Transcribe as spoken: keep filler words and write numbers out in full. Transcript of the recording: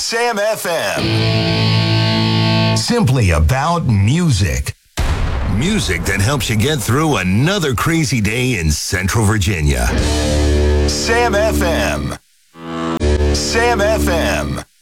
Sam F M. Simply about music. Music that helps you get through another crazy day in Central Virginia. Sam F M. Sam F M.